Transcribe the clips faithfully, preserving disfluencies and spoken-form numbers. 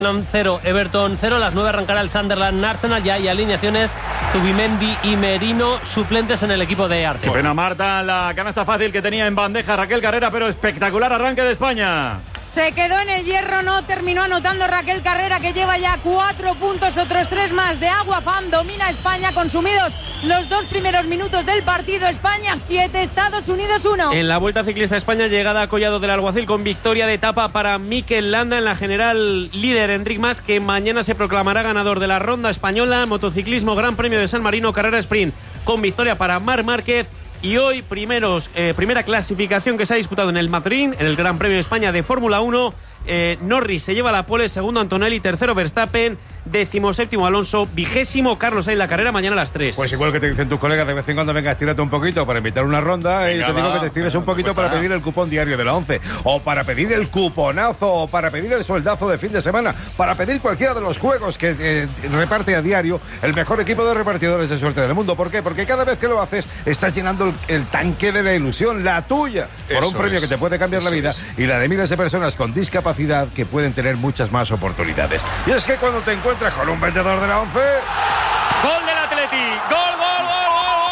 cero, Everton cero, a las nueve arrancará el Sunderland Arsenal. Ya hay alineaciones: Zubimendi y Merino, suplentes en el equipo de Arte. Qué pena, Marta, la canasta fácil que tenía en bandeja Raquel Carrera, pero espectacular arranque de España. Se quedó en el hierro, no terminó anotando Raquel Carrera, que lleva ya cuatro puntos, otros tres más de Aguafam. Domina España, consumidos los dos primeros minutos del partido. España siete, Estados Unidos uno. En la Vuelta Ciclista España, llegada a Collado del Alguacil con victoria de etapa para Mikel Landa. En la general, líder Enric Mas, que mañana se proclamará ganador de la Ronda Española. Motociclismo, Gran Premio de San Marino, carrera sprint con victoria para Marc Márquez. Y hoy, primeros, eh, primera clasificación que se ha disputado en el Madrid, en el Gran Premio de España de Fórmula uno. Eh, Norris se lleva la pole, segundo Antonelli, tercero Verstappen, decimoséptimo Alonso, vigésimo Carlos Sainz. La carrera mañana a las tres. Pues igual que te dicen tus colegas, de vez en cuando venga, estírate un poquito para invitar una ronda. Venga, y te digo va, que te estires un poquito para pedir el cupón diario de la once, o para pedir el cuponazo, o para pedir el sueldazo de fin de semana, para pedir cualquiera de los juegos que eh, reparte a diario el mejor equipo de repartidores de suerte del mundo. ¿Por qué? Porque cada vez que lo haces estás llenando el, el tanque de la ilusión, la tuya, por un premio es. que te puede cambiar la vida es. y la de miles de personas con discapacidad que pueden tener muchas más oportunidades. Y es que cuando te encuentras con un vendedor de la once... ¡Gol del Atleti! ¡Gol, gol, gol!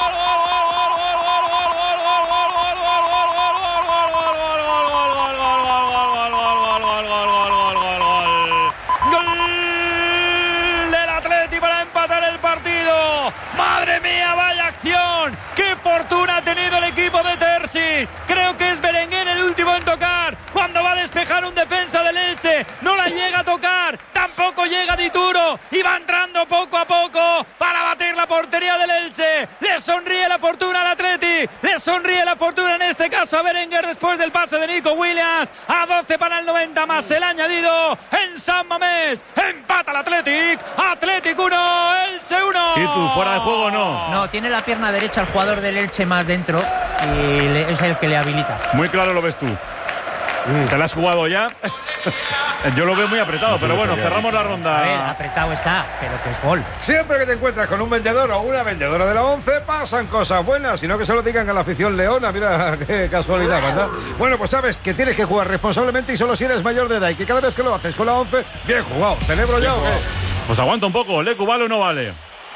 ¡Madre mía, vaya acción! ¡Qué fortuna ha tenido el equipo de Terzi! Creo que es Berenguer el último en tocar. Cuando va a despejar un defensa del Elche, no la llega a tocar. Tampoco llega Dituro. Y va entrando poco a poco para batir la portería del Elche. Le sonríe la fortuna al Atleti. Le sonríe la fortuna en este caso a Berenguer después del pase de Nico Williams. A doce para el noventa más el añadido en San Mamés. Empata el Athletic. Athletic uno, Elche uno. ¿Y tú, fuera de juego o no? No, tiene la pierna derecha el jugador del Elche más dentro y le, es el que le habilita. Muy claro lo ves tú. ¿Te la has jugado ya? Yo lo veo muy apretado, pero bueno, cerramos la ronda. A ver, apretado está, pero que es gol. Siempre que te encuentras con un vendedor o una vendedora de la once, pasan cosas buenas, sino que se lo digan a la afición leona. Mira qué casualidad, ¿verdad? Bueno, pues sabes que tienes que jugar responsablemente y solo si eres mayor de edad, y que cada vez que lo haces con la once, bien jugado. ¿Celebro ya o qué? Pues aguanta un poco, ¿Lecu vale o no vale?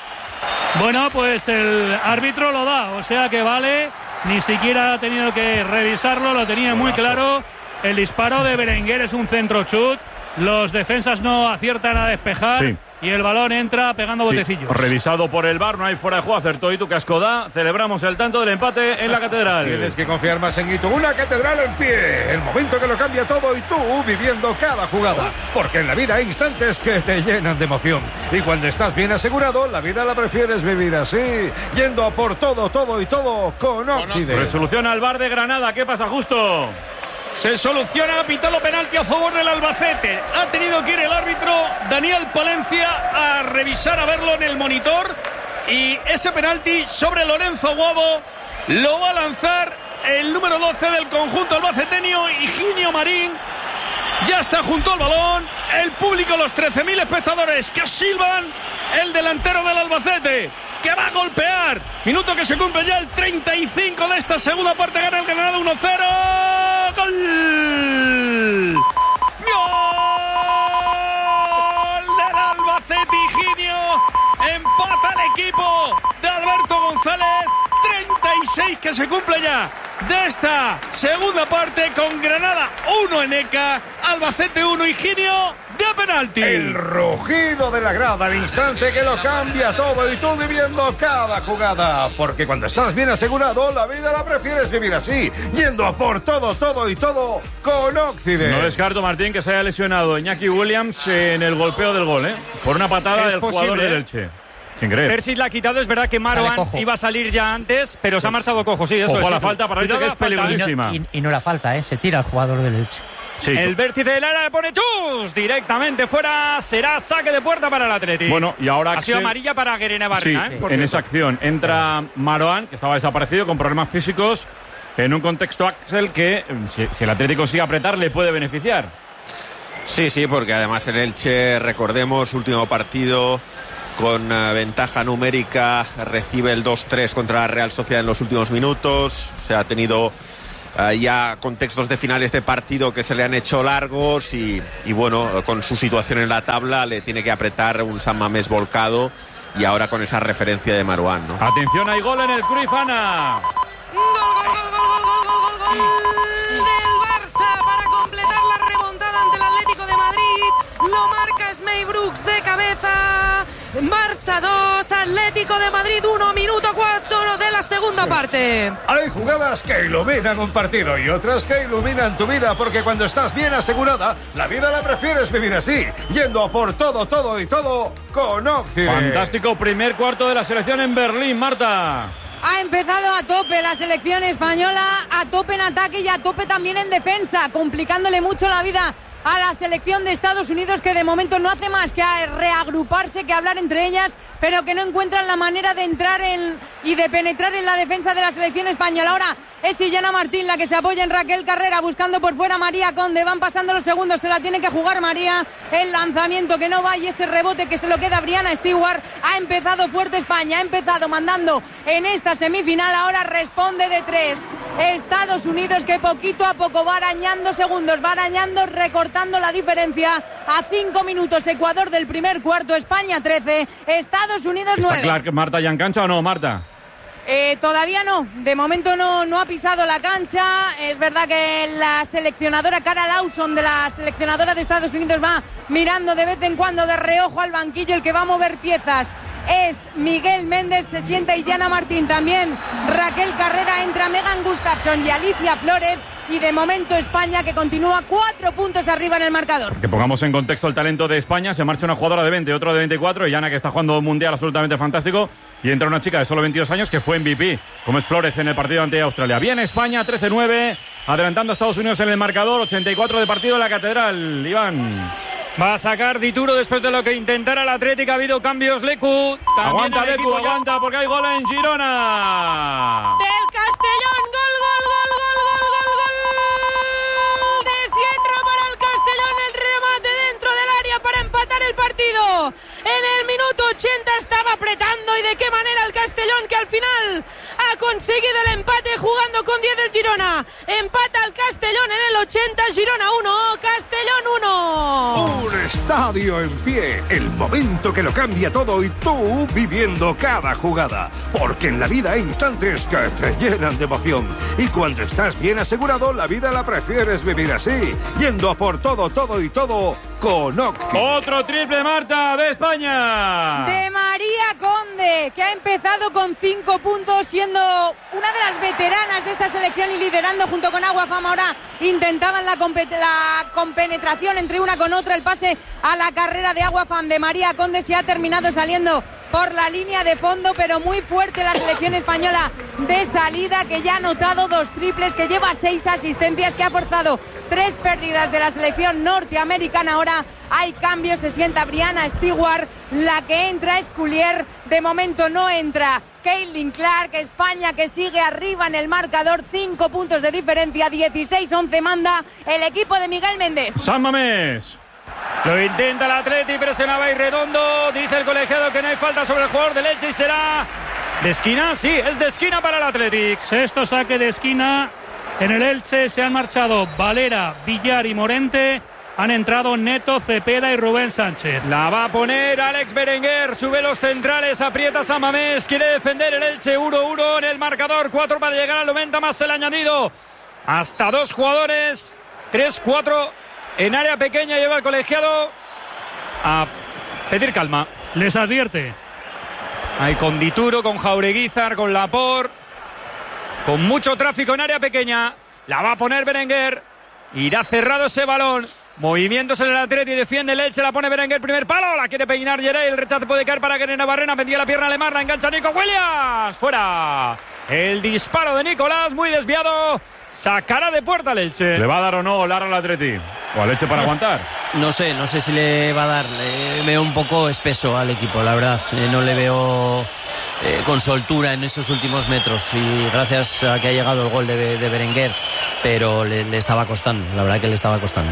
Bueno, pues el árbitro lo da, o sea que vale, ni siquiera ha tenido que revisarlo, lo tenía muy claro. El disparo de Berenguer es un centro chut, los defensas no aciertan a despejar, sí. Y el balón entra pegando sí. botecillos. Revisado por el V A R, no hay fuera de juego, acertó Itu Cascodá. Celebramos el tanto del empate en la catedral. Tienes que confiar más en Itu. Una catedral en pie, el momento que lo cambia todo, y tú viviendo cada jugada. Porque en la vida hay instantes que te llenan de emoción. Y cuando estás bien asegurado, la vida la prefieres vivir así, yendo a por todo, todo y todo con Oxide. Resolución al V A R de Granada. ¿Qué pasa, Justo? Se soluciona, ha pitado penalti a favor del Albacete. Ha tenido que ir el árbitro Daniel Palencia a revisar, a verlo en el monitor. Y ese penalti sobre Lorenzo Aguado lo va a lanzar el número doce del conjunto albaceteño, Higinio Marín. Ya está junto al balón. El público, los trece mil espectadores que silban. El delantero del Albacete, que va a golpear. Minuto que se cumple ya el treinta y cinco de esta segunda parte. Gana el Granada uno cero. ¡Gol! ¡Gol del Albacete! Higinio empata el equipo de Alberto González. treinta y seis que se cumple ya de esta segunda parte, con Granada uno en Eca, Albacete uno, Higinio de penalti. El rugido de la grada, el instante que lo cambia todo, y tú viviendo cada jugada. Porque cuando estás bien asegurado, la vida la prefieres vivir así, yendo a por todo, todo y todo con Oxide. No descarto, Martín, que se haya lesionado Iñaki Williams en el golpeo del gol, ¿eh? Por una patada es del posible, jugador del Elche. Sin creer. Persis la ha quitado, es verdad que Marouane iba a salir ya antes, pero se ha marchado cojo, sí, eso Ojo es. a la falta para Elche, que es peligrosísima. Y no, y, y no la falta, ¿eh? Se tira el jugador del Elche. Sí. El vértice del área le pone chus directamente fuera, será saque de puerta para el Atleti. Bueno, y ahora ha sido amarilla para Guerene Barrena, sí, ¿eh? en cierto. Esa acción entra Marouane, que estaba desaparecido con problemas físicos, en un contexto, Axel, que si, si el Atleti consigue apretar le puede beneficiar. Sí, sí, porque además el Elche, recordemos, último partido con uh, ventaja numérica, recibe el dos tres contra la Real Sociedad en los últimos minutos. Se ha tenido uh, ya contextos de finales de partido que se le han hecho largos y, y bueno, con su situación en la tabla le tiene que apretar un San Mamés volcado y ahora con esa referencia de Marouane, ¿no? Atención, hay gol en el Cruyff, Ana. Gol, gol, gol, gol, gol, gol, gol, gol del Barça para completar la remontada ante el Atlético de Madrid. Lo marca Smey Brooks de cabeza. Barça dos, Atlético de Madrid uno, minuto cuatro de la segunda parte. Hay jugadas que iluminan un partido y otras que iluminan tu vida, porque cuando estás bien asegurada, la vida la prefieres vivir así, yendo a por todo, todo y todo con Oxy. Fantástico primer cuarto de la selección en Berlín, Marta. Ha empezado a tope la selección española, a tope en ataque y a tope también en defensa, complicándole mucho la vida a la selección de Estados Unidos, que de momento no hace más que reagruparse, que hablar entre ellas, pero que no encuentran la manera de entrar en y de penetrar en la defensa de la selección española. Ahora es Illana Martín la que se apoya en Raquel Carrera, buscando por fuera María Conde. Van pasando los segundos, se la tiene que jugar María. El lanzamiento que no va y ese rebote que se lo queda a Brianna Stewart. Ha empezado fuerte España, ha empezado mandando en esta semifinal. Ahora responde de tres. Estados Unidos, que poquito a poco va arañando segundos, va arañando, recortando la diferencia a cinco minutos. Ecuador del primer cuarto, España trece, Estados Unidos nueve. ¿Está claro que Marta ya en cancha o no, Marta? Eh, todavía no, de momento no, no ha pisado la cancha. Es verdad que la seleccionadora Cara Lawson, de la seleccionadora de Estados Unidos, va mirando de vez en cuando de reojo al banquillo. El que va a mover piezas es Miguel Méndez, se sienta Illana Martín también. Raquel Carrera, entra Megan Gustafson y Alicia Flores. Y de momento España, que continúa cuatro puntos arriba en el marcador. Que pongamos en contexto el talento de España. Se marcha una jugadora de veinte, otro de veinticuatro. Illana, que está jugando un mundial absolutamente fantástico. Y entra una chica de solo veintidós años que fue M V P, como es Flores en el partido ante Australia. Bien España, trece nueve. Adelantando a Estados Unidos en el marcador. ochenta y cuatro de partido en la Catedral. Iván. Va a sacar Dituro después de lo que intentara la Atlética. Ha habido cambios. Lecu. Aguanta Lecu, aguanta, porque hay gol en Girona. Del Castellón, gol, gol, gol, gol, gol, gol, gol. De Sierra para el Castellón. El remate dentro del área para empatar el partido. En el minuto ochenta estaba apretando, y de qué manera el Castellón, que al final ha conseguido el empate jugando con diez del Girona. Empata el Castellón en el ochenta, Girona uno, Castellón uno. Un estadio en pie, el momento que lo cambia todo y tú viviendo cada jugada. Porque en la vida hay instantes que te llenan de emoción. Y cuando estás bien asegurado, la vida la prefieres vivir así, yendo a por todo, todo y todo con Oxy. Otro triple, Marta, de España. De María Conde, que ha empezado con cinco puntos, siendo una de las veteranas de esta selección y liderando junto con Agua Fama. Ahora intentaban la, la compenetración entre una con otra. El pase a la carrera de Agua Fama de María Conde se ha terminado saliendo por la línea de fondo, pero muy fuerte la selección española de salida, que ya ha anotado dos triples, que lleva seis asistencias, que ha forzado tres pérdidas de la selección norteamericana. Ahora hay cambios, se sienta Brianna Stewart, la que entra es Coulier, de momento no entra Caitlin Clark. España, que sigue arriba en el marcador, cinco puntos de diferencia, dieciséis once manda el equipo de Miguel Méndez. San Mamés. Lo intenta el Atleti, presionaba y redondo. Dice el colegiado que no hay falta sobre el jugador del Elche y será de esquina. Sí, es de esquina para el Athletic. Sexto saque de esquina en el Elche. Se han marchado Valera, Villar y Morente. Han entrado Neto, Cepeda y Rubén Sánchez. La va a poner Alex Berenguer. Sube los centrales, aprieta San Mamés. Quiere defender el Elche. uno uno en el marcador. cuatro para llegar al noventa, más el añadido. Hasta dos jugadores. tres cuatro en área pequeña. Lleva el colegiado a pedir calma. Les advierte. Hay con Dituro, con Jaureguizar, con Laporte. Con mucho tráfico en área pequeña. La va a poner Berenguer. Irá cerrado ese balón. Movimientos en el Atleti, defiende el Elche, la pone Berenguer, primer palo, la quiere peinar Yerey, el rechazo puede caer para Keren Navarrena, vendía la pierna alemán, la engancha Nico Williams, fuera. El disparo de Nicolás, muy desviado, sacará de puerta el Elche. ¿Le va a dar o no Lara al Atleti? ¿O al Elche para aguantar? No sé, no sé si le va a dar, le veo un poco espeso al equipo, la verdad, eh, no le veo eh, con soltura en esos últimos metros, y gracias a que ha llegado el gol de, de Berenguer, pero le, le estaba costando, la verdad que le estaba costando.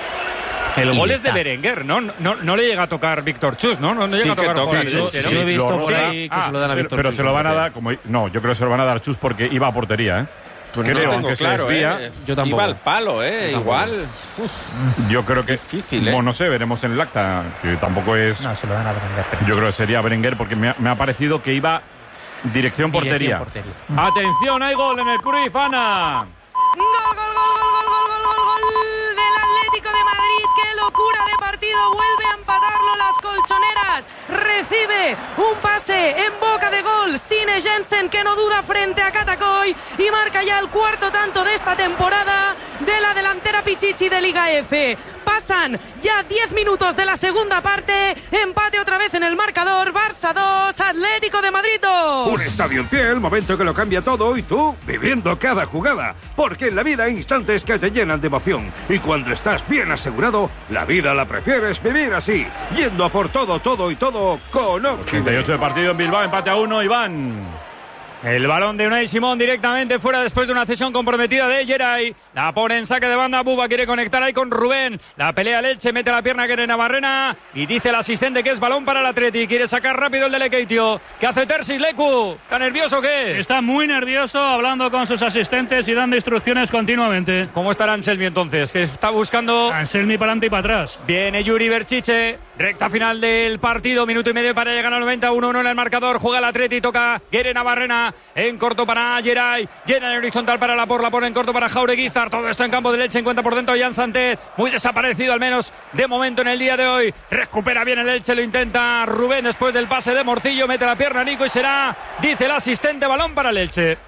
El y gol es está. de Berenguer, ¿no? No, no le llega a tocar Víctor Chus, ¿no? No, no llega Sí, a tocar que toca Chus, Chus, ¿no? sí, Yo he visto lo por roba. ahí que Ah, se lo dan a pero, Víctor pero Chus, se lo van a creo. dar, como no, yo creo que se lo van a dar Chus porque iba a portería, ¿eh? Pues creo, no tengo aunque se claro, desvía. ¿eh? Yo tampoco. Iba al palo, ¿eh? Yo Igual. Uf. Yo creo que... Difícil, ¿eh? Bueno, no sé, veremos en el acta, que tampoco es... No, se lo dan a Berenguer. Yo creo que sería Berenguer, porque me ha, me ha parecido que iba dirección portería. Dirección portería. Atención, hay gol en el Cruyff, Ana. Gol, gol, gol, gol, gol, gol, gol, gol del Atlético de Madrid. ¡Qué locura de partido! Vuelve a empatarlo las colchoneras. Recibe un pase en boca de gol. Sine Jensen, que no duda frente a Catacoy, y marca ya el cuarto tanto de esta temporada de la delantera Pichichi de Liga F. Pasan ya diez minutos de la segunda parte. Empate otra vez en el marcador. Barça dos, Atlético de Madrid dos. Un estadio en pie, el momento que lo cambia todo y tú viviendo cada jugada. Porque en la vida hay instantes que te llenan de emoción. Y cuando estás bien asegurado, la vida la prefieres vivir así. Yendo a por todo, todo y todo con ochenta y Octibet. ocho de partido en Bilbao, empate a uno, Iván. El balón de Unai Simón directamente fuera después de una cesión comprometida de Geray. La pone en saque de banda. Buba quiere conectar ahí con Rubén. La pelea Leche, mete la pierna que Navarrena. Y dice el asistente que es balón para el Atleti. Quiere sacar rápido el de Lekeitio. ¿Qué hace Tersis, Leku? ¿Está nervioso o qué? Está muy nervioso, hablando con sus asistentes y dando instrucciones continuamente. ¿Cómo estará Anselmi entonces? Que está buscando... Anselmi para adelante y para atrás. Viene Yuri Berchiche. Recta final del partido. Minuto y medio para llegar al noventa. uno uno en el marcador. Juega el Atleti. Toca Guere Navarrena. En corto para Geray. Llena en horizontal para la por. La pone en corto para Jaureguizar. Todo esto en campo de Leche. Encuentra por dentro Jan Santet. Muy desaparecido al menos de momento en el día de hoy. Recupera bien el Elche. Lo intenta Rubén después del pase de Morcillo. Mete la pierna Nico y será, dice el asistente, balón para el Elche.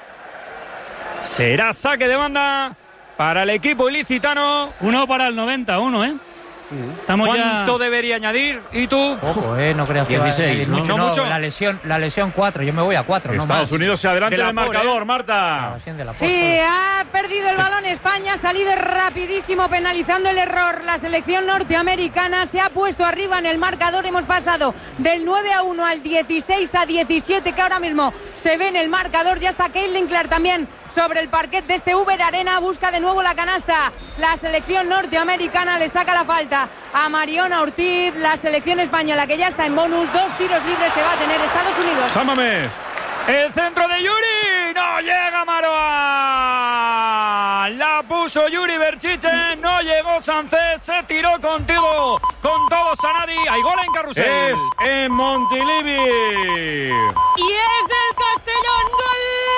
Será saque de banda para el equipo ilicitano. Uno para el noventa, uno, ¿eh? Estamos ¿Cuánto ya... debería añadir? ¿Y tú? Ojo, eh, no creas que va a dieciséis, añadir ¿no? mucho. No mucho. La lesión, la lesión cuatro, yo me voy a cuatro. No Estados más. Unidos se adelanta De la en el por, marcador, ¿eh? Marta. Sí, ha perdido el balón España, ha salido rapidísimo penalizando el error. La selección norteamericana se ha puesto arriba en el marcador. Hemos pasado del nueve a uno al dieciséis a diecisiete, que ahora mismo se ve en el marcador. Ya está Caitlin Clark también sobre el parquet de este Uber Arena. Busca de nuevo la canasta. La selección norteamericana le saca la falta a Mariona Ortiz. La selección española, que ya está en bonus. Dos tiros libres que va a tener Estados Unidos. Sámame. El centro de Yuri. No llega Maroa. La puso Yuri Berchiche. No llegó Sánchez. Se tiró contigo. Con todo Sanadi. Hay gol en Carrusel. Es en Montilivi. Y es del Castellón. Gol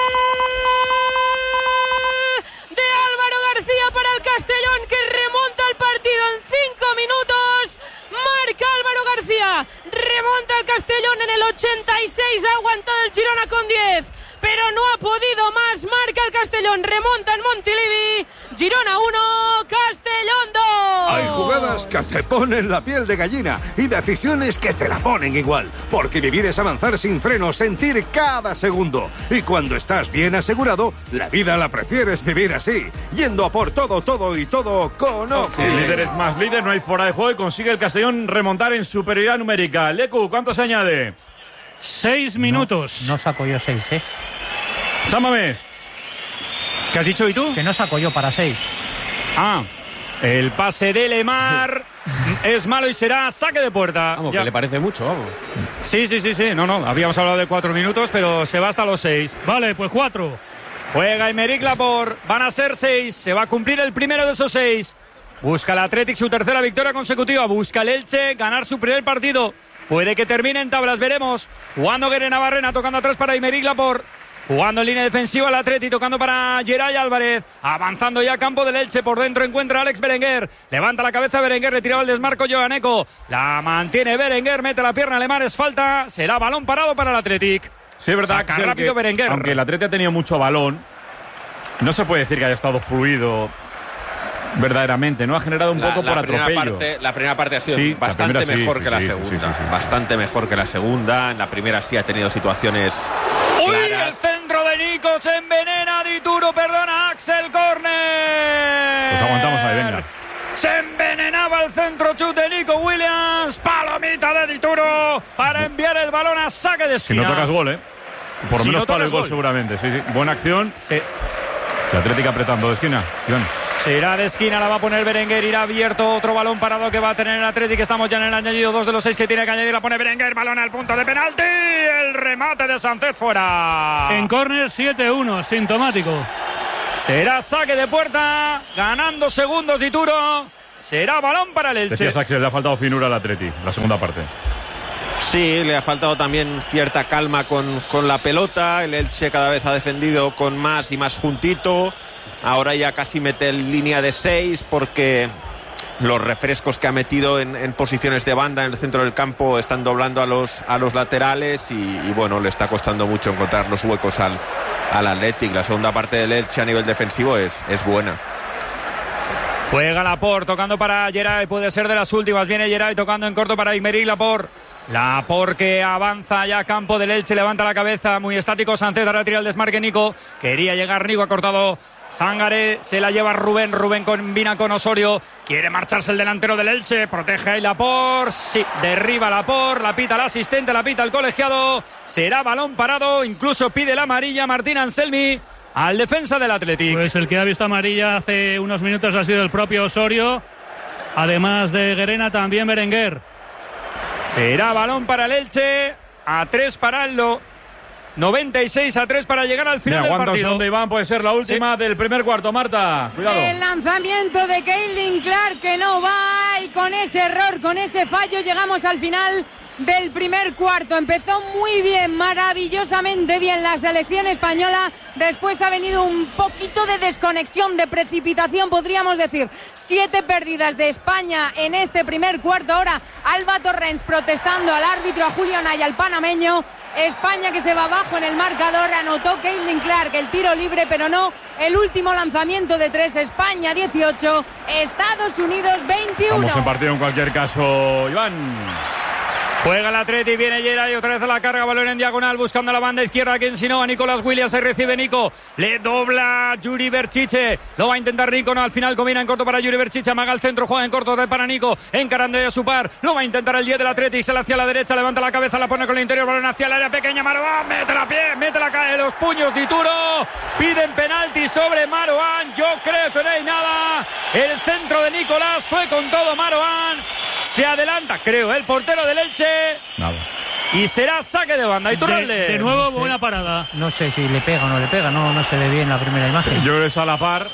de Álvaro García para el Castellón, que remonta el partido en cinco minutos. Marca Álvaro García. Remonta el Castellón en el ochenta y seis. Ha aguantado el Girona con diez, pero no ha podido más. Marca el Castellón. Remonta en Montilivi. Girona uno, Castellón dos. Hay jugadas que te ponen la piel de gallina y decisiones que te la ponen igual. Porque vivir es avanzar sin freno, sentir cada segundo. Y cuando estás bien asegurado, la vida la prefieres vivir así. Yendo a por todo, todo y todo con Octibet. Líder es más líder, no hay fuera de juego y consigue el Castellón remontar en superioridad numérica. Lecu, ¿cuánto se añade? Seis minutos. No, no saco yo seis, ¿eh? Sámame. ¿Qué has dicho y tú? Que no saco yo para seis. Ah, el pase de Lemar es malo y será saque de puerta. Vamos, Ya. que le parece mucho, vamos. Sí, sí, sí, sí. No, no. Habíamos hablado de cuatro minutos, pero se va hasta los seis. Vale, pues cuatro. Juega Aymeric Laporte. Van a ser seis. Se va a cumplir el primero de esos seis. Busca el Athletic su tercera victoria consecutiva. Busca el Elche ganar su primer partido. Puede que termine en tablas, veremos. Jugando Guere Navarrena, tocando atrás para Aymeric Laporte. Jugando en línea defensiva el Atleti, tocando para Geray Álvarez. Avanzando ya a campo del Elche. Por dentro encuentra a Alex Berenguer. Levanta la cabeza Berenguer, retiraba el desmarco Joaneco. La mantiene Berenguer, mete la pierna Alemán, es falta. Será balón parado para el Athletic. Sí, es verdad. Saca que rápido aunque, Berenguer. Aunque el Atleti ha tenido mucho balón, no se puede decir que haya estado fluido verdaderamente, ¿no? Ha generado un La, poco la por primera atropello. Parte, la primera parte ha sido Sí, bastante la primera sí, mejor sí, que la sí, segunda. sí, sí, sí. Bastante mejor que la segunda. En la primera sí ha tenido situaciones ¡Uy! claras. El centro de Nico se envenena. Dituro, perdona, Axel Corner. Pues aguantamos ahí, venga. Se envenenaba el centro chute de Nico Williams. Palomita de Dituro para enviar el balón a saque de Si esquina. no tocas gol, ¿eh? Por lo Si menos no palo y tocas gol, gol. seguramente. Sí, sí. Buena acción. Se... El Atlético apretando de esquina. Iván. Será de esquina, la va a poner Berenguer, irá abierto otro balón parado que va a tener el Atlético. Estamos ya en el añadido, dos de los seis que tiene que añadir, la pone Berenguer, balón al punto de penalti, el remate de Sánchez fuera. En córner siete uno, sintomático. Será saque de puerta, ganando segundos Dituro. Será balón para el Elche. Decías, Axel, le ha faltado finura al Atleti, la segunda parte. Sí, le ha faltado también cierta calma con, con la pelota. El Elche cada vez ha defendido con más y más juntito. Ahora ya casi mete en línea de seis porque los refrescos que ha metido en, en posiciones de banda en el centro del campo están doblando a los, a los laterales y, y bueno, le está costando mucho encontrar los huecos al, al Athletic. La segunda parte del Elche a nivel defensivo es, es buena. Juega Laporte, tocando para Geray, puede ser de las últimas. Viene Geray tocando en corto para Aymeric Laporte. Laporte que avanza ya a campo del Elche, levanta la cabeza, muy estático Sánchez, ahora tira el desmarque Nico. Quería llegar Nico, ha cortado Sangaré, se la lleva Rubén, Rubén combina con Osorio, quiere marcharse el delantero del Elche, protege ahí Laporte, sí, derriba Laporte, la pita el asistente, la pita el colegiado, será balón parado, incluso pide la amarilla Martín Anselmi al defensa del Athletic. Pues el que ha visto amarilla hace unos minutos ha sido el propio Osorio, además de Guerena también Berenguer. Será balón para el Elche, a tres para el noventa y seis a tres para llegar al final Mira, del partido. Donde Iván puede ser la última sí. del primer cuarto, Marta. Cuidado. El lanzamiento de Caitlin Clark que no va y con ese error, con ese fallo llegamos al final del primer cuarto. Empezó muy bien, maravillosamente bien la selección española. Después ha venido un poquito de desconexión, de precipitación, podríamos decir. Siete pérdidas de España en este primer cuarto. Ahora Alba Torrens protestando al árbitro, a Julio Naya, al panameño. España que se va abajo en el marcador. Anotó Caitlin Clark el tiro libre, pero no el último lanzamiento de tres. España dieciocho, Estados Unidos veintiuno. Vamos en partido en cualquier caso, Iván. Juega el Atleti, viene Geray, otra vez a la carga, balón en diagonal, buscando la banda izquierda, quien si no, a Nicolás Williams, ahí recibe Nico, le dobla Yuri Berchiche, lo va a intentar Nico, no, al final combina en corto para Yuri Berchiche, amaga el centro, juega en corto para Nico, encarando a su par, lo va a intentar el diez del Atleti, se la hacia la derecha, levanta la cabeza, la pone con el interior, balón hacia el área pequeña, Marouane, mete la pie, mete la cae, los puños Dituro, piden penalti sobre Marouane, yo creo que no hay nada, el centro de Nicolás fue con todo Marouane, se adelanta, creo, el portero del Elche. Nada. Y será saque de banda. Iturralde. De, de nuevo, no sé, buena parada. No sé si le pega o no le pega, no, no se ve bien la primera imagen. Yo creo que es a la par.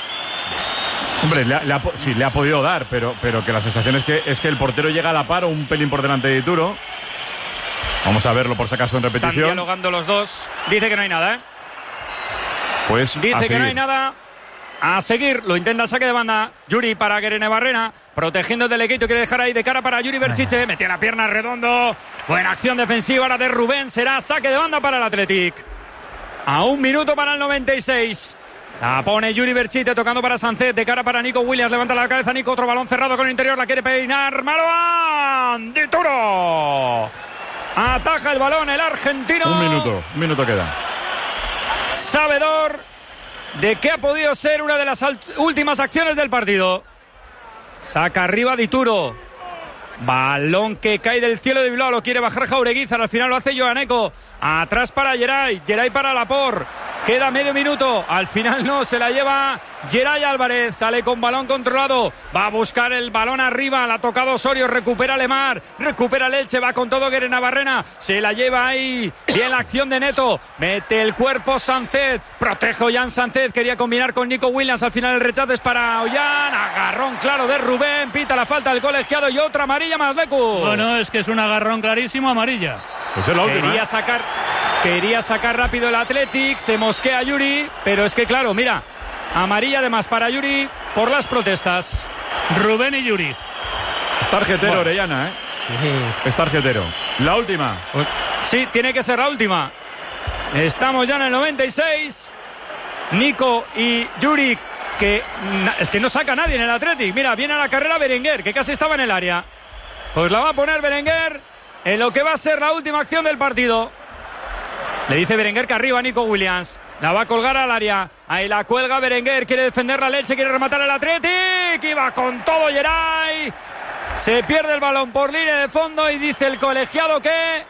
Hombre, le ha, le ha, sí, le ha podido dar, pero, pero que la sensación es que, es que el portero llega a la par o un pelín por delante de Dituro. Vamos a verlo por si acaso en repetición. Están dialogando los dos. Dice que no hay nada, ¿eh? Pues Dice que no hay nada. A seguir, lo intenta el saque de banda. Yuri para Guerene Barrena, protegiendo del Lequeito, quiere dejar ahí de cara para Yuri Berchiche. Metía la pierna redondo. Buena acción defensiva ahora de Rubén. Será saque de banda para el Athletic. A un minuto para el noventa y seis. La pone Yuri Berchiche tocando para Sánchez, de cara para Nico Williams. Levanta la cabeza Nico, otro balón cerrado con el interior. La quiere peinar Marouane. Dituro. Ataja el balón el argentino. Un minuto, un minuto queda. Sabedor de que ha podido ser una de las últimas acciones del partido. Saca arriba Dituro. Balón que cae del cielo de Bilbao. Lo quiere bajar Jaureguizar. Al final lo hace Joaneco. Atrás para Geray. Geray para Laporte. Queda medio minuto. Al final no. Se la lleva Geray Álvarez. Sale con balón controlado. Va a buscar el balón arriba. La ha tocado Osorio. Recupera Lemar. Recupera el Elche. Va con todo Guerena Barrena. Se la lleva ahí. Bien la acción de Neto. Mete el cuerpo Sánchez. Protege Ollán Sánchez. Quería combinar con Nico Williams. Al final el rechazo es para Ollán. Agarrón claro de Rubén. Pita la falta del colegiado. Y otra amarilla más Lecu. Bueno, es que es un agarrón clarísimo, amarilla. Pues es la última. Quería sacar, quería sacar rápido el Athletic. Se mosquea Yuri. Pero es que claro, mira. Amarilla además para Yuri por las protestas. Rubén y Yuri. Es tarjetero, bueno. Orellana, ¿eh? Sí. Es tarjetero. La última. Sí, tiene que ser la última. Estamos ya en el noventa y seis. Nico y Yuri, que es que no saca nadie en el Athletic. Mira, viene a la carrera Berenguer, que casi estaba en el área. Pues la va a poner Berenguer en lo que va a ser la última acción del partido. Le dice Berenguer que arriba Nico Williams. La va a colgar al área. Ahí la cuelga Berenguer. Quiere defender la Leche. Quiere rematar el Athletic. Y va con todo Geray. Se pierde el balón por línea de fondo. Y dice el colegiado que...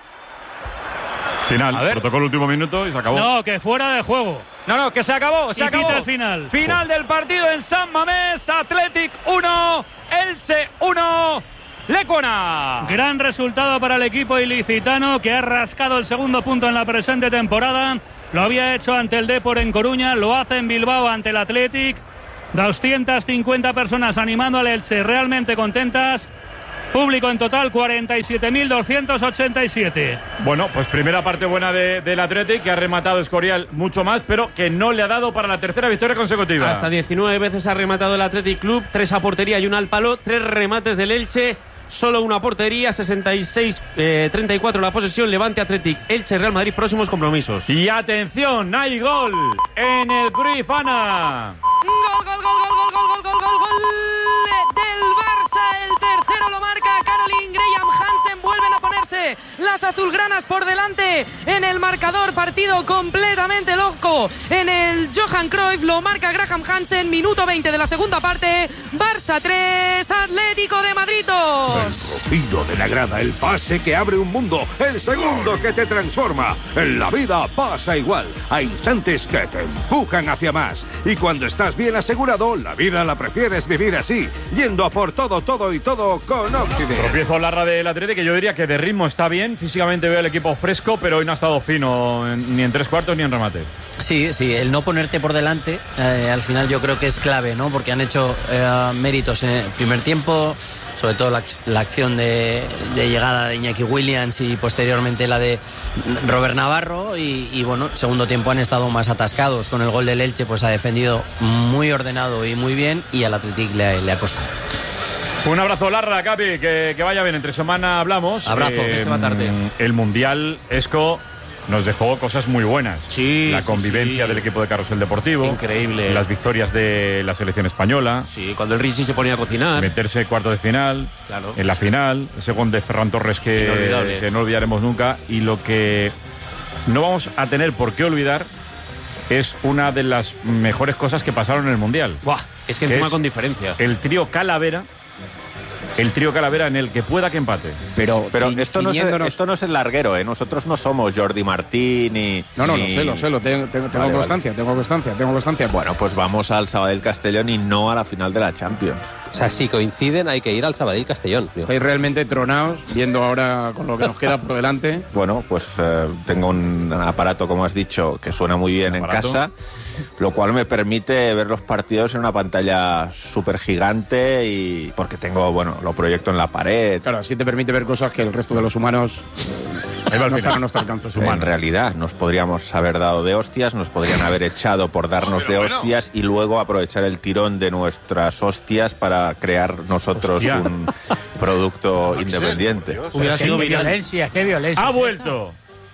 Final. Protocolo último minuto y se acabó. No, que fuera de juego. No, no, que se acabó. Se y acabó. Quita el final. Final del partido en San Mamés. Athletic uno. Elche uno. Lecuona. Gran resultado para el equipo ilicitano, que ha rascado el segundo punto en la presente temporada. Lo había hecho ante el Depor en Coruña, lo hace en Bilbao ante el Athletic. doscientas cincuenta personas animando al Elche, realmente contentas. Público en total cuarenta y siete mil doscientos ochenta y siete. Bueno, pues primera parte buena de, del Athletic, que ha rematado Escorial mucho más, pero que no le ha dado para la tercera victoria consecutiva. Hasta diecinueve veces ha rematado el Athletic Club, tres a portería y una al palo, tres remates del Elche, solo una portería, sesenta y seis treinta y cuatro la posesión. Levante, Athletic, Elche, Real Madrid, próximos compromisos. Y atención, hay gol en el Cruyff Arena. Gol, gol, gol, gol, gol, gol, gol, gol, gol del Barça. El tercero lo marca Caroline Graham Hansen. Vuelven a ponerse las azulgranas por delante en el marcador. Partido completamente loco en el Johan Cruyff. Lo marca Graham Hansen. Minuto veinte de la segunda parte. Barça tres, Atlético de Madrid dos. El rugido de la grada, el pase que abre un mundo, el segundo que te transforma. En la vida pasa igual. Hay instantes que te empujan hacia más. Y cuando estás bien asegurado, la vida la prefieres vivir así, yendo a por todo, todo y todo con Occident. Tropiezo Larra del Atlético, que yo diría que de ritmo está bien. Físicamente veo el equipo fresco, pero hoy no ha estado fino en, ni en tres cuartos ni en remate. Sí, sí, el no ponerte por delante eh, al final yo creo que es clave, ¿no? Porque han hecho eh, méritos en el primer tiempo, sobre todo la, la acción de, de llegada de Iñaki Williams y posteriormente la de Robert Navarro y, y bueno, segundo tiempo han estado más atascados. Con el gol del Elche pues ha defendido muy ordenado y muy bien, y al Athletic le, le ha costado. Un abrazo, Larra, Capi, que, que vaya bien. Entre semana hablamos. Abrazo, eh, esta tarde. El Mundial, Esco, nos dejó cosas muy buenas. Sí, la sí, convivencia sí. del equipo de Carrusel Deportivo. Increíble. Las victorias de la selección española. Sí, cuando el Risi se ponía a cocinar. Meterse cuarto de final. Claro. En la final. Ese gol de Ferran Torres que, que no olvidaremos nunca. Y lo que no vamos a tener por qué olvidar es una de las mejores cosas que pasaron en el Mundial. Buah, es que, que encima es con diferencia. El trío Calavera. El trío Calavera en el que pueda que empate. Pero, pero esto, no es, esto no es el larguero, ¿eh? Nosotros no somos Jordi Martí ni... No, no, ni... lo sé, lo sé, lo tengo, tengo, tengo vale, constancia, vale. tengo constancia, tengo constancia. Bueno, pues vamos al Sabadell Castellón y no a la final de la Champions. O sea, si coinciden hay que ir al Sabadell Castellón. Tío. Estáis realmente tronados, viendo ahora con lo que nos queda por delante. Bueno, pues eh, tengo un aparato, como has dicho, que suena muy bien en casa, lo cual me permite ver los partidos en una pantalla súper gigante y porque tengo, bueno, lo proyecto en la pared. Claro, así te permite ver cosas que el resto de los humanos eh, no están a nuestro alcance. En realidad, nos podríamos haber dado de hostias, nos podrían haber echado por darnos no, de bueno. hostias y luego aprovechar el tirón de nuestras hostias para crear nosotros Hostia. un producto independiente. Hubiera sido violencia, qué violencia. Ha vuelto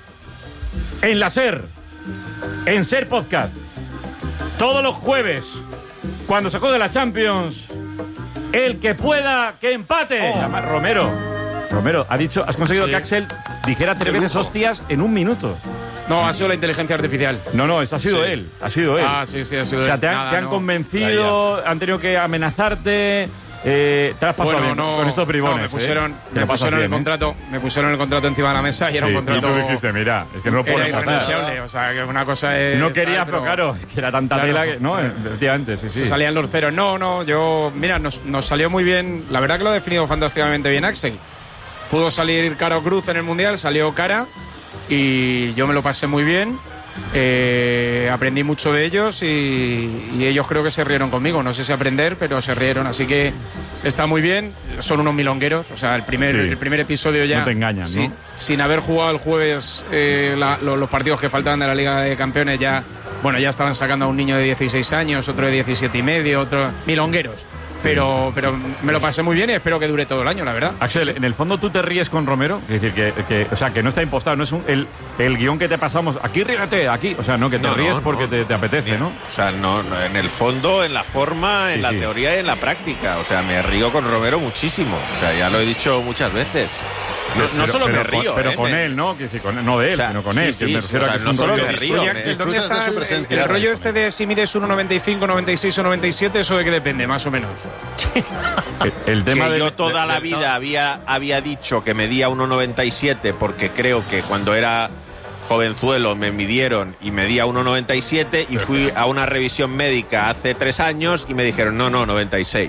en la SER, en SER Podcast, todos los jueves, cuando se juegue la Champions, el que pueda que empate. Oh. Llama Romero. Romero, ha dicho, has conseguido sí. que Axel dijera tres veces hostias en un minuto. No, sí. ha sido la inteligencia artificial. No, no, esto ha sido sí. él. Ha sido él. Ah, sí, sí, ha sido él. O sea, te han, Nada, te han no. convencido, han tenido que amenazarte. Eh, te has pasado bueno, bien no, con estos bribones. No, me pusieron, ¿eh? me pusieron bien, el contrato, ¿eh? me pusieron el contrato encima de la mesa y era sí, un contrato. Y tú dijiste, mira, es que no lo puedo renunciable, o sea, que una cosa es. No quería, pero claro, es que era tanta claro, tela que. No, efectivamente, sí, sí. Se salían los ceros. No, no, yo. Mira, nos, nos salió muy bien. La verdad que lo ha definido fantásticamente bien Axel. Pudo salir cara o cruz en el Mundial, salió cara y yo me lo pasé muy bien. Eh, aprendí mucho de ellos y, y ellos creo que se rieron conmigo. No sé si aprender, pero se rieron. Así que está muy bien. Son unos milongueros. O sea, el primer, sí. el primer episodio ya. No te engañan, ¿no? Sin, sin haber jugado el jueves eh, la, los, los partidos que faltaban de la Liga de Campeones, ya, bueno, ya estaban sacando a un niño de dieciséis años, otro de diecisiete y medio, otro. Milongueros. Pero, pero me lo pasé muy bien y espero que dure todo el año, la verdad. Axel, en el fondo tú te ríes con Romero, es decir, que, que o sea, que no está impostado, no es un, el, el guión que te pasamos, aquí rígate, aquí, o sea, no, que te no, ríes no, porque no. Te, te apetece, ¿no? O sea, no, no, en el fondo, en la forma, sí, en la sí. teoría y en la práctica, o sea, me río con Romero muchísimo, o sea, ya lo he dicho muchas veces. No, pero, no solo pero, me río, pero eh, con me... él, ¿no? Que decir, con, no de él, o sea, sino con sí, él. Sí, que me refiero o sea, a que no es un solo rollo me río. Axel, ¿dónde está el, el, el rollo este de si mides uno noventa y cinco, noventa y seis o noventa y siete? ¿Eso de qué depende, más o menos? el, el tema que de, yo toda de, la de, vida no. había, había dicho que medía uno noventa y siete porque creo que cuando era jovenzuelo me midieron y medía uno noventa y siete y fui a una revisión médica hace tres años y me dijeron no, no, noventa y seis.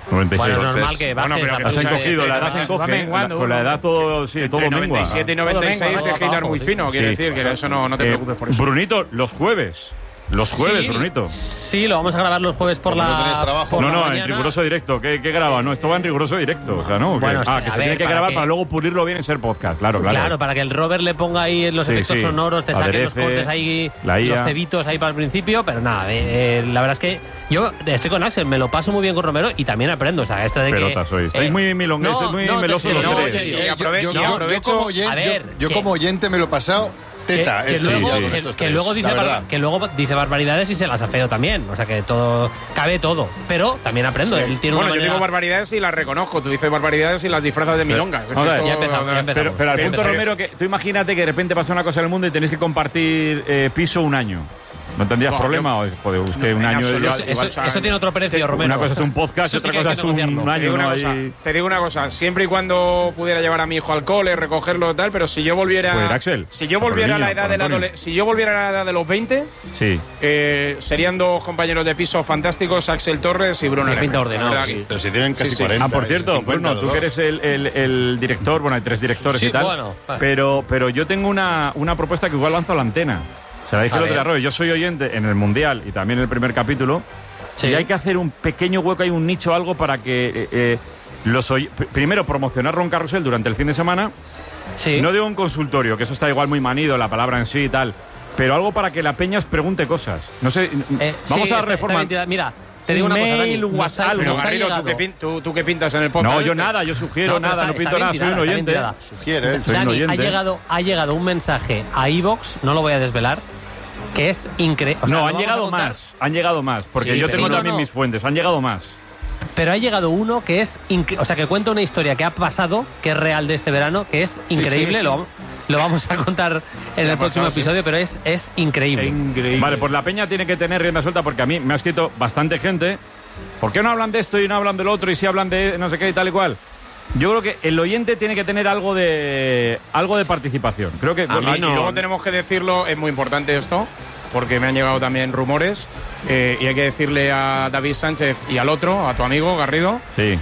noventa y seis. Bueno, es normal que baje. Bueno, pero que no se han cogido, la edad se encoge. Con la edad todo, sí, todo mengua. noventa y siete y noventa y seis es hilar muy fino, quiere decir que eso no te preocupes por eso. Brunito, los jueves. Los jueves, sí, Brunito. Sí, lo vamos a grabar los jueves por la. No tenéis trabajo. No, no, mañana. en riguroso directo. ¿Qué, qué graba? No, esto va en riguroso directo. O sea, no. Bueno, que, ah, sí, que se ver, tiene que para grabar que... para luego pulirlo bien en ser podcast. Claro, claro. Claro, para que el Robert le ponga ahí los sí, efectos sí. sonoros, te saque los Aderece, cortes ahí, la I A. los cebitos ahí para el principio. Pero nada, eh, eh, la verdad es que yo estoy con Axel, me lo paso muy bien con Romero y también aprendo. O sea, esto de Pelota que. sois. Estáis eh, muy milongues, no, estáis muy no, melosos los no, tres. en serio. Eh, yo, yo- y yo- aprovecho- yo como oyente, a ver, yo, yo que- como oyente me lo he pasado teta. que, que estos luego, días sí. con que- estos que tres, luego dice la bar- verdad. que luego dice barbaridades y se las afeo también. O sea que todo cabe todo. Pero también aprendo. Sí. Él tiene Bueno, una yo manera... digo barbaridades y las reconozco. Tú dices barbaridades y las disfrazas de milongas. Es que Vamos a ver, esto- ya empezamos, ya empezamos. Pero, pero al Sí, punto, empezamos. Romero, que tú imagínate que de repente pasa una cosa en el mundo y tenéis que compartir eh, piso un año. ¿No tendrías No, problema? yo- O, joder, usted No, un en año... absoluto. ya- Eso, igual, eso, o sea, tiene otro precio, Romero. una cosa es un podcast Eso y sí otra que hay cosa que es un negociarlo. Te digo, año, una ¿no? cosa, Ahí- te digo una cosa, siempre y cuando pudiera llevar a mi hijo al cole, recogerlo y tal, pero si yo volviera Pues, Axel, si yo a por volviera a el la niño, edad por de la Antonio. adole- si yo volviera a la edad de los veinte, Sí. eh, serían dos compañeros de piso fantásticos, Axel Torres y Bruno Qué Lerner. pinta La ordenado, verdad sí. que- Pero si tienen casi Sí, sí. cuarenta. Ah, por y cierto, cincuenta Bruno, tú los que dos. eres el, el- el director, bueno, hay tres directores Sí, y tal, bueno, vale. pero, pero yo tengo una, una propuesta que igual lanzo a la antena. Se la dije A el otro día, ver. Roy, yo soy oyente en el Mundial y también en el primer capítulo, Sí. y hay que hacer un pequeño hueco, hay un nicho, algo para que eh, eh, los oy- pr- primero promocionar Ron Carrusel durante el fin de semana. Sí. No digo un consultorio, que eso está igual muy manido, la palabra en sí y tal, pero algo para que la peña os pregunte cosas. No sé, Eh, vamos sí, a está- reformar. está bien, mira, te digo una cosa, Dani, Mail, nos ha- WhatsApp, Pero nos ha Garrido, ¿tú llegado- qué, pin- tú, tú qué pintas en el podcast? No, yo este? nada, yo sugiero No, pero nada, está- no pinto está nada, bien soy un tirada, está bien oyente. tirada. Sugiere, Soy un Dani, ha oyente. llegado, ha llegado un mensaje a iVox, no lo voy a desvelar, que es increíble. No, han llegado más, han llegado más, porque Sí, yo pero tengo no, también no. mis fuentes, han llegado más. Pero ha llegado uno que es incre- o sea, que cuenta una historia que ha pasado, que es real de este verano, que es increíble. sí, sí. Lo, lo vamos a contar en ha el próximo pasado, sí. episodio, pero es, es increíble. Vale, pues la peña tiene que tener rienda suelta porque a mí me ha escrito bastante gente. ¿Por qué no hablan de esto y no hablan del otro y si hablan de no sé qué y tal y cual? Yo creo que el oyente tiene que tener algo de algo de participación. Creo que Y, y luego tenemos que decirlo, es muy importante esto, porque me han llegado también rumores, eh, y hay que decirle a David Sánchez y al otro, a tu amigo Garrido, Sí.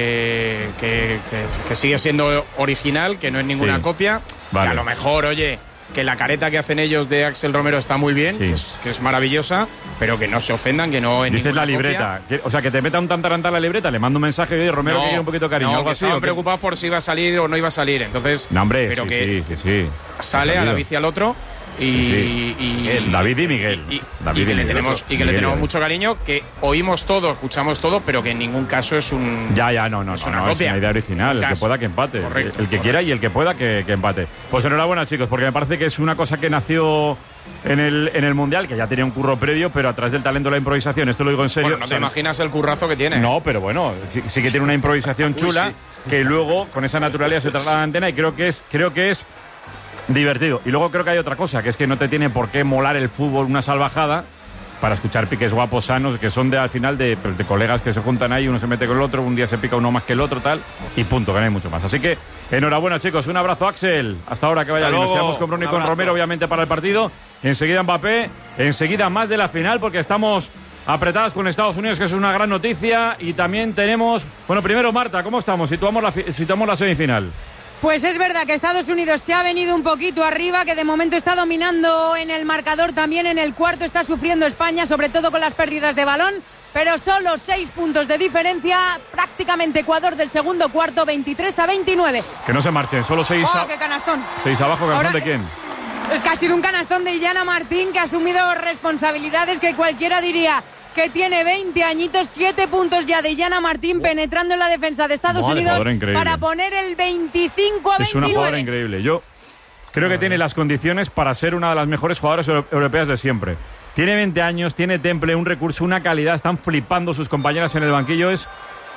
que, que, que- que sigue siendo original, que no es ninguna Sí. copia, Vale. que a lo mejor, oye, que la careta que hacen ellos de Axel Romero está muy bien, Sí. que, es, que es maravillosa, pero que no se ofendan, que no es dices ninguna la libreta, que- o sea, que te meta un tantarantá la libreta, le mando un mensaje de Romero No, que quiere un poquito de cariño, no, algo que así. estaban ¿o qué? preocupados por si iba a salir o no iba a salir, entonces, No, hombre, pero sí, que sí, que sí. sale Ha a la salido. bici al otro y, Sí. y- Eh, David y Miguel. y, y- David y que y le Miguel. tenemos, y que le Miguel y tenemos David. mucho cariño, que oímos todo, escuchamos todo, pero que en ningún caso es un Ya, ya, no, no, es no, una no, es copia. una idea original. El que Caso. pueda que empate. Correcto, el que correcto. quiera y el que pueda que, que empate. Pues enhorabuena, chicos, porque me parece que es una cosa que nació en el, en el Mundial, que ya tenía un curro previo, pero a través del talento de la improvisación. Esto lo digo en serio. Bueno, no O te sea, imaginas el currazo que tiene. No, pero bueno, sí, sí que tiene una improvisación Uy, chula sí. que luego con esa naturalidad se traslada a la antena y creo que es creo que es divertido. Y luego creo que hay otra cosa, que es que no te tiene por qué molar el fútbol una salvajada para escuchar piques guapos sanos que son de al final de, pues, de colegas que se juntan ahí, uno se mete con el otro, un día se pica uno más que el otro, tal, y punto, que no hay mucho más. Así que enhorabuena, chicos, un abrazo, Axel. Hasta ahora que vaya Hasta bien. Nos luego. quedamos con Bruno y Un con abrazo. Romero, obviamente, para el partido. Enseguida Mbappé, enseguida más de la final, porque estamos apretadas con Estados Unidos, que es una gran noticia, y también tenemos, bueno, primero Marta, ¿cómo estamos? Situamos la, fi- situamos la semifinal. Pues es verdad que Estados Unidos se ha venido un poquito arriba, que de momento está dominando en el marcador, también en el cuarto está sufriendo España, sobre todo con las pérdidas de balón, pero solo seis puntos de diferencia, prácticamente Ecuador del segundo cuarto, veintitrés a veintinueve. Que no se marchen, solo seis, ¡Oh, a- qué canastón! seis abajo, ¿canción Ahora- de quién? Es que ha sido un canastón de Illana Martín, que ha asumido responsabilidades que cualquiera diría que tiene veinte añitos, siete puntos ya de Illana Martín penetrando en la defensa de Estados Madre, Unidos jugadora increíble. para poner el veinticinco a Es una jugadora veintinueve. increíble. Yo creo que tiene las condiciones para ser una de las mejores jugadoras euro- europeas de siempre. Tiene veinte años, tiene temple, un recurso, una calidad. Están flipando sus compañeras en el banquillo. Es,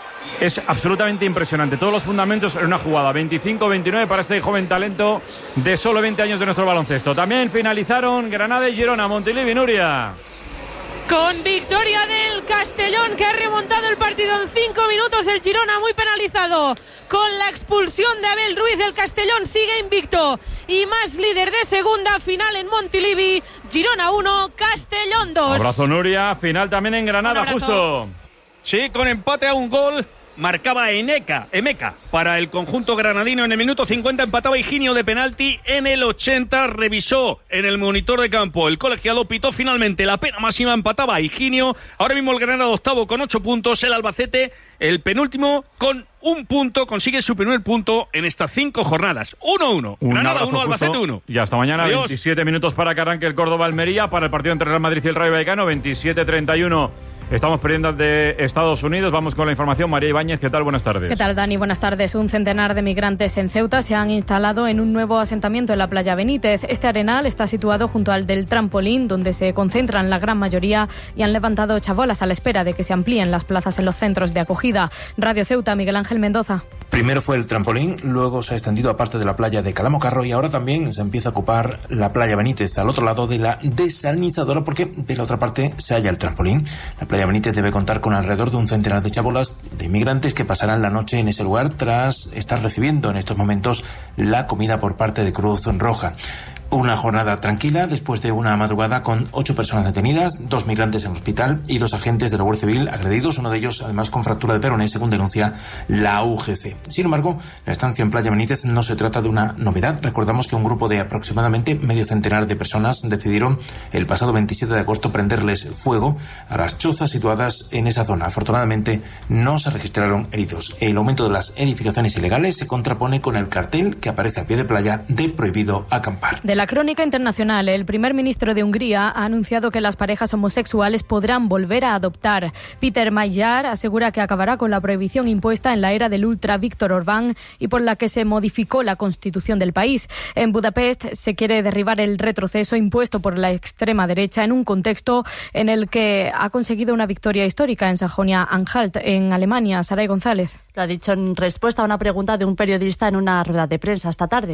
es absolutamente impresionante. Todos los fundamentos en una jugada. veinticinco veintinueve para este joven talento de solo veinte años de nuestro baloncesto. También finalizaron Granada y Girona. Montilivi, Nuria. Con victoria del Castellón, que ha remontado el partido en cinco minutos. El Girona muy penalizado con la expulsión de Abel Ruiz. El Castellón sigue invicto y más líder de segunda. Final en Montilivi. Girona uno, Castellón dos. Abrazo, Nuria. Final también en Granada, Un abrazo. justo. Sí, con empate a un gol. Marcaba Eneca, Emeka para el conjunto granadino en el minuto cincuenta, empataba Higinio de penalti en el ochenta, revisó en el monitor de campo el colegiado, pitó finalmente la pena máxima, empataba Higinio. Ahora mismo el Granada octavo con ocho puntos, el Albacete el penúltimo con un punto, consigue su primer punto en estas cinco jornadas. uno uno, Granada uno, Albacete uno. Y hasta mañana. Adiós. veintisiete minutos para que arranque el Córdoba-Almería para el partido entre Real Madrid y el Rayo Vallecano. veintisiete treinta y uno. Estamos perdiendo de Estados Unidos. Vamos con la información. María Ibáñez, ¿qué tal? Buenas tardes. ¿Qué tal, Dani? Buenas tardes. Un centenar de migrantes en Ceuta se han instalado en un nuevo asentamiento en la playa Benítez. Este arenal está situado junto al del trampolín, donde se concentran la gran mayoría, y han levantado chabolas a la espera de que se amplíen las plazas en los centros de acogida. Radio Ceuta, Miguel Ángel Mendoza. Primero fue el trampolín, luego se ha extendido a parte de la playa de Calamocarro y ahora también se empieza a ocupar la playa Benítez, al otro lado de la desalinizadora, porque de la otra parte se halla el trampolín. La playa Benítez debe contar con alrededor de un centenar de chabolas de inmigrantes que pasarán la noche en ese lugar tras estar recibiendo en estos momentos la comida por parte de Cruz Roja. Una jornada tranquila después de una madrugada con ocho personas detenidas, dos migrantes en el hospital y dos agentes de la Guardia Civil agredidos, uno de ellos además con fractura de peroné, según denuncia la U G C. Sin embargo, la estancia en Playa Benítez no se trata de una novedad. Recordamos que un grupo de aproximadamente medio centenar de personas decidieron el pasado veintisiete de agosto prenderles fuego a las chozas situadas en esa zona. Afortunadamente no se registraron heridos. El aumento de las edificaciones ilegales se contrapone con el cartel que aparece a pie de playa de prohibido acampar. De la crónica internacional, el primer ministro de Hungría ha anunciado que las parejas homosexuales podrán volver a adoptar. Peter Magyar asegura que acabará con la prohibición impuesta en la era del ultra Viktor Orbán y por la que se modificó la constitución del país. En Budapest se quiere derribar el retroceso impuesto por la extrema derecha en un contexto en el que ha conseguido una victoria histórica en Sajonia-Anhalt, en Alemania. Saray González. Lo ha dicho en respuesta a una pregunta de un periodista en una rueda de prensa esta tarde.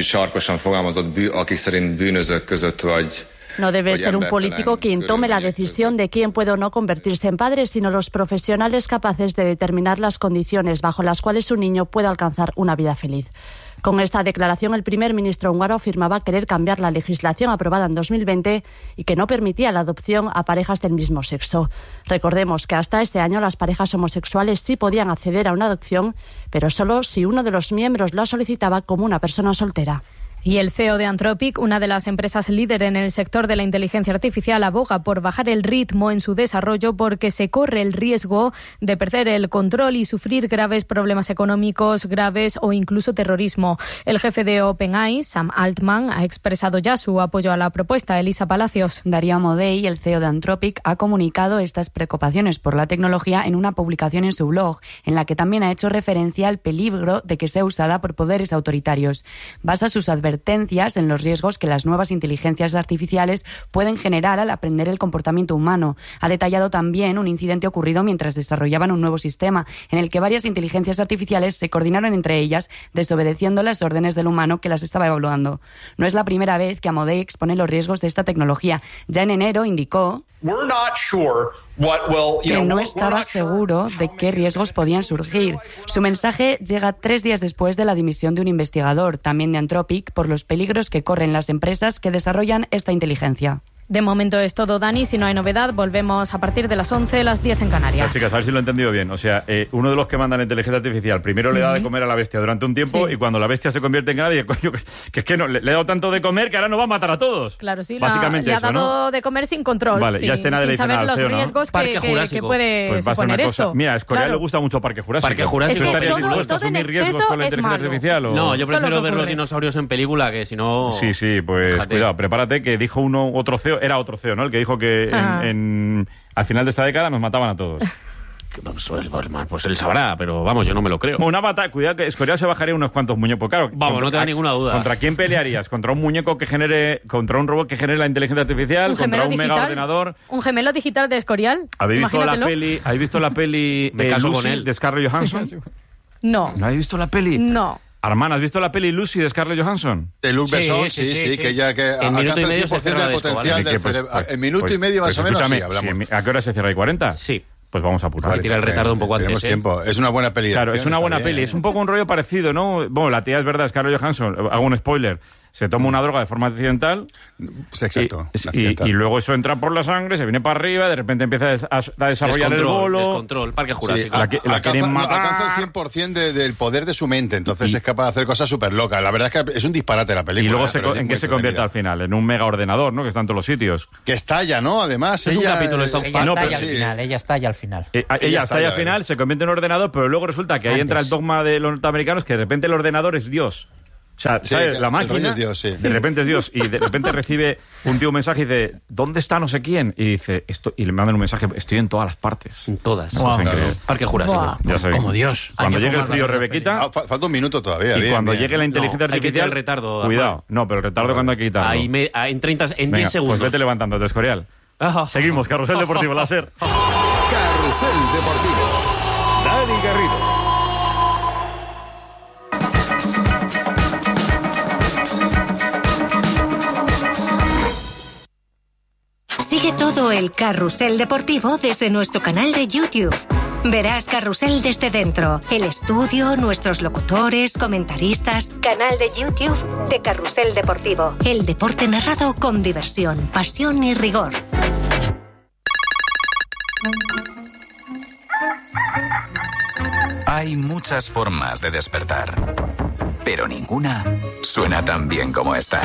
No debe ser un político quien tome la decisión de quién puede o no convertirse en padre, sino los profesionales capaces de determinar las condiciones bajo las cuales un niño puede alcanzar una vida feliz. Con esta declaración, el primer ministro húngaro afirmaba querer cambiar la legislación aprobada en dos mil veinte y que no permitía la adopción a parejas del mismo sexo. Recordemos que hasta este año las parejas homosexuales sí podían acceder a una adopción, pero solo si uno de los miembros lo solicitaba como una persona soltera. Y el C E O de Anthropic, una de las empresas líder en el sector de la inteligencia artificial, aboga por bajar el ritmo en su desarrollo porque se corre el riesgo de perder el control y sufrir graves problemas económicos graves o incluso terrorismo. El jefe de OpenAI, Sam Altman, ha expresado ya su apoyo a la propuesta. Elisa Palacios. Darío Amodei, el C E O de Anthropic, ha comunicado estas preocupaciones por la tecnología en una publicación en su blog, en la que también ha hecho referencia al peligro de que sea usada por poderes autoritarios. Basa sus advertencias en los riesgos que las nuevas inteligencias artificiales pueden generar al aprender el comportamiento humano. Ha detallado también un incidente ocurrido mientras desarrollaban un nuevo sistema, en el que varias inteligencias artificiales se coordinaron entre ellas, desobedeciendo las órdenes del humano que las estaba evaluando. No es la primera vez que Amodei expone los riesgos de esta tecnología. Ya en enero indicó que no estaba seguro de qué riesgos podían surgir. Su mensaje llega tres días después de la dimisión de un investigador, también de Anthropic, por los peligros que corren las empresas que desarrollan esta inteligencia. De momento es todo, Dani. Si no hay novedad, volvemos a partir de las once, las diez en Canarias. O sea, chicas, a ver si lo he entendido bien. O sea, eh, uno de los que manda la inteligencia artificial primero le da de comer a la bestia durante un tiempo sí. y cuando la bestia se convierte en ganadía, coño, que es que no, le, le he dado tanto de comer que ahora no va a matar a todos. Claro, sí, básicamente la, eso, le ha dado ¿no? de comer sin control. Vale, sí, ya escena de la sin saber los riesgos ¿no? que, que, que puede pues suponer esto. Esto. Mira, a Escorial claro. le gusta mucho Parque Jurásico. Parque Jurásico. Es que ¿Estarías todo, dispuesto a todo en asumir riesgos con la inteligencia artificial? O... No, yo prefiero ver los dinosaurios en película que si no... Sí, sí, pues Fíjate. cuidado, prepárate que dijo uno, otro C E O, era otro C E O, ¿no? El que dijo que en, en, al final de esta década nos mataban a todos. Pues él sabrá, pero vamos, yo no me lo creo. Una batalla, cuidado que Escorial se bajaría unos cuantos muñecos. Claro, vamos, contra, no te da ninguna duda. ¿Contra quién pelearías? ¿Contra un muñeco que genere, contra un robot que genere la inteligencia artificial? ¿Un ¿Contra un digital? mega ordenador? ¿Un gemelo digital de Escorial? ¿Habéis visto la peli, ¿habéis visto la peli me caso Lucy con él. de Scarlett Johansson? No. ¿No habéis visto la peli? No. Armán, ¿has visto la peli Lucy de Scarlett Johansson? De Luc Besson, sí, sí, sí, sí, sí, que ya que en minuto y medio el cien por ciento del potencial del pues, cerebro. Pues, en minuto pues, y medio más pues, o menos sí, hablamos. hablamos. ¿A qué hora se cierra? ¿Y cuarenta? Sí. Pues vamos a apurar. Vale, tira el retardo un poco antes. Tenemos ¿eh? tiempo. Es una buena peli. Claro, es una buena bien, peli. ¿eh? Es un poco un rollo parecido, ¿no? Bueno, la tía es verdad, Scarlett Johansson. Hago un spoiler. se toma una droga de forma accidental. Sí, exacto. Y, accidental. Y, y luego eso entra por la sangre, se viene para arriba, de repente empieza a, des, a, a desarrollar descontrol, el bolo. Descontrol, Parque Jurásico. Sí, la, la alcanza, quieren matar. Alcanza el cien por ciento de, del poder de su mente, entonces y, es capaz de hacer cosas súper locas. La verdad es que es un disparate la película. Y luego ¿eh? se, ¿en qué se convierte al final? En un mega ordenador, ¿no? Que está en todos los sitios. Que estalla, ¿no? Además, es ella... un capítulo de South Park. Ella no, estalla sí. al final, ella estalla al final. Eh, ella, ella estalla al final, se convierte en un ordenador, pero luego resulta que ahí Antes. entra el dogma de los norteamericanos que de repente el ordenador es Dios. O sea, sí, ¿sabes? La máquina, es Dios, sí. de repente es Dios, y de repente recibe un tío un mensaje y dice, ¿dónde está no sé quién? Y dice, esto, y le mandan un mensaje, estoy en todas las partes. En todas. Wow. O sea, claro. Parque Jurásico. Wow. Ya sabéis. Como Dios. Cuando llegue el frío, Rebequita... Ah, falta un minuto todavía. Y bien, cuando bien. llegue la inteligencia no, artificial... el retardo. Cuidado. Amor. No, pero el retardo cuando hay que quitarlo. Ahí me, en treinta, en Venga, diez segundos. Pues vete levantando, de Escorial. Seguimos, Carrusel Deportivo, láser. Carrusel Deportivo. Dani Garrido. Sigue todo el Carrusel Deportivo desde nuestro canal de YouTube. Verás Carrusel desde dentro, el estudio, nuestros locutores, comentaristas. Canal de YouTube de Carrusel Deportivo. El deporte narrado con diversión, pasión y rigor. Hay muchas formas de despertar, pero ninguna suena tan bien como esta.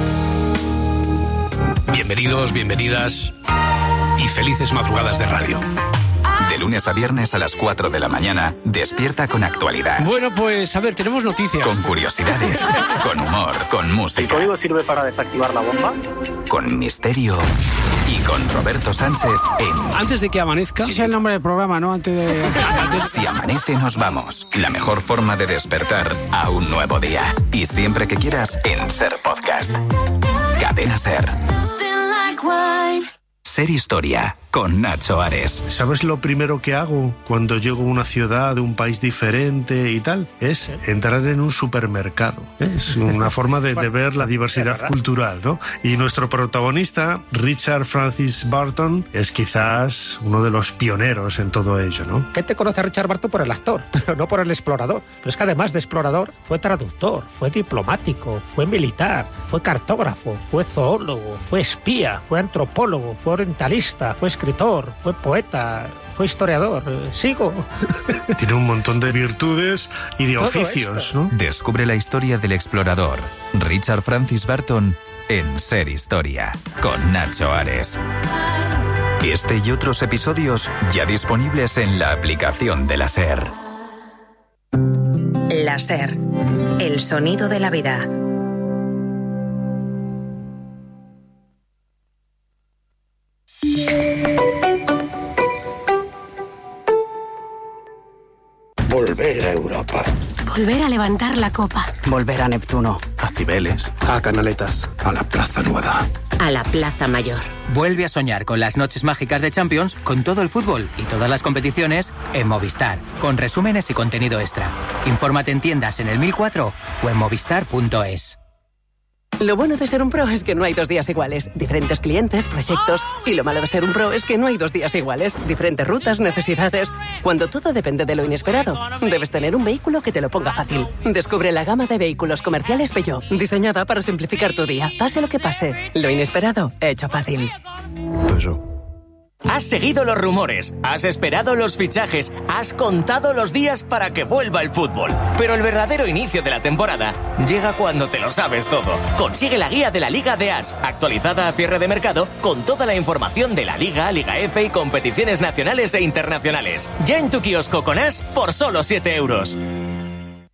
Bienvenidos, bienvenidas y felices madrugadas de radio. De lunes a viernes a las cuatro de la mañana, despierta con actualidad. Bueno, pues a ver, tenemos noticias. Con curiosidades, con humor, con música. ¿El código sirve para desactivar la bomba? Con misterio y con Roberto Sánchez en... Antes de que amanezca... Ese es el nombre del programa, ¿no? Antes de... Antes... Si amanece, nos vamos. La mejor forma de despertar a un nuevo día. Y siempre que quieras, en Ser Podcast. Cadena Ser. Ser Historia, con Nacho Ares. ¿Sabes lo primero que hago cuando llego a una ciudad de un país diferente y tal? Es entrar en un supermercado. Es una forma de, de ver la diversidad cultural, ¿no? Y nuestro protagonista, Richard Francis Burton, es quizás uno de los pioneros en todo ello, ¿no? Gente conoce a Richard Burton por el actor, pero no por el explorador. Pero es que además de explorador, fue traductor, fue diplomático, fue militar, fue cartógrafo, fue zoólogo, fue espía, fue antropólogo, fue orientalista, fue escritor, fue poeta, fue historiador. Sigo. Tiene un montón de virtudes y de Todo oficios, esto. ¿no? Descubre la historia del explorador, Richard Francis Burton, en Ser Historia, con Nacho Ares. Este y otros episodios ya disponibles en la aplicación de la SER. La SER, el sonido de la vida. Volver a Europa. Volver a levantar la copa. Volver a Neptuno. A Cibeles. A Canaletas. A la Plaza Nueva. A la Plaza Mayor. Vuelve a soñar con las noches mágicas de Champions, con todo el fútbol y todas las competiciones en Movistar, con resúmenes y contenido extra. Infórmate en tiendas en el mil cuatro o en movistar punto es. Lo bueno de ser un pro es que no hay dos días iguales. Diferentes clientes, proyectos. Y lo malo de ser un pro es que no hay dos días iguales. Diferentes rutas, necesidades. Cuando todo depende de lo inesperado, debes tener un vehículo que te lo ponga fácil. Descubre la gama de vehículos comerciales Peugeot, diseñada para simplificar tu día. Pase lo que pase, lo inesperado, hecho fácil. Has seguido los rumores, has esperado los fichajes, has contado los días para que vuelva el fútbol. Pero el verdadero inicio de la temporada llega cuando te lo sabes todo. Consigue la guía de la Liga de As, actualizada a cierre de mercado, con toda la información de la Liga, Liga F y competiciones nacionales e internacionales. Ya en tu kiosco con As por solo siete euros.